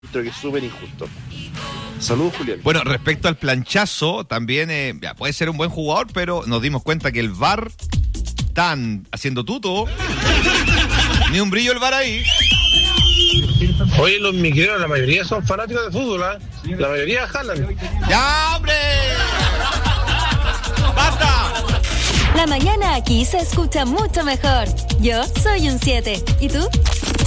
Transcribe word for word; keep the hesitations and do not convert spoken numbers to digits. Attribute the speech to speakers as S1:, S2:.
S1: Creo que es súper injusto. Saludos, Julián.
S2: Bueno, respecto al planchazo, también eh, ya, puede ser un buen jugador, pero nos dimos cuenta que el V A R están haciendo tuto. Ni un brillo el V A R ahí.
S3: Oye, los migreros, la mayoría son fanáticos de fútbol, ¿eh? La mayoría jalan.
S2: ¡Ya, hombre! ¡Basta!
S4: La mañana aquí se escucha mucho mejor. Yo soy un siete. ¿Y tú?